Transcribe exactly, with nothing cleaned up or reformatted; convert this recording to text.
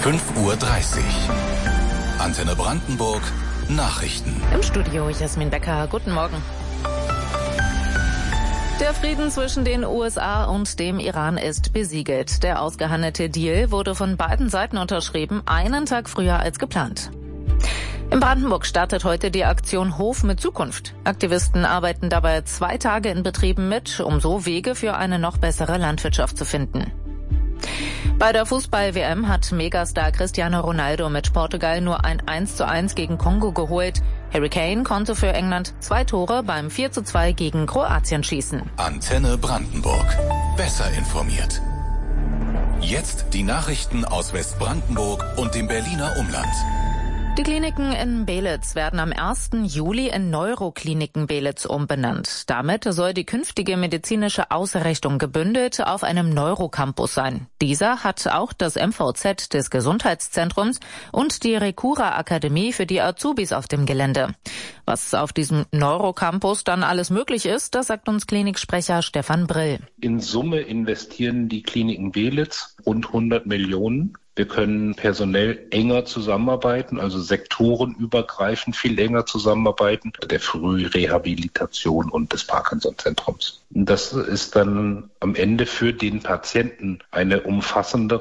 fünf Uhr dreißig. Antenne Brandenburg, Nachrichten. Im Studio Jasmin Becker, guten Morgen. Der Frieden zwischen den U S A und dem Iran ist besiegelt. Der ausgehandelte Deal wurde von beiden Seiten unterschrieben, einen Tag früher als geplant. In Brandenburg startet heute die Aktion Hof mit Zukunft. Aktivisten arbeiten dabei zwei Tage in Betrieben mit, um so Wege für eine noch bessere Landwirtschaft zu finden. Bei der Fußball-W M hat Megastar Cristiano Ronaldo mit Portugal nur ein eins zu eins gegen Kongo geholt. Harry Kane konnte für England zwei Tore beim vier zu zwei gegen Kroatien schießen. Antenne Brandenburg. Besser informiert. Jetzt die Nachrichten aus Westbrandenburg und dem Berliner Umland. Die Kliniken in Beelitz werden am ersten Juli in Neurokliniken Beelitz umbenannt. Damit soll die künftige medizinische Ausrichtung gebündelt auf einem Neurocampus sein. Dieser hat auch das M V Z des Gesundheitszentrums und die Recura Akademie für die Azubis auf dem Gelände. Was auf diesem Neurocampus dann alles möglich ist, das sagt uns Kliniksprecher Stefan Brill. In Summe investieren die Kliniken Beelitz rund hundert Millionen. Wir können personell enger zusammenarbeiten, also sektorenübergreifend viel enger zusammenarbeiten, der Frührehabilitation und des Parkinson-Zentrums. Das ist dann am Ende für den Patienten eine umfassendere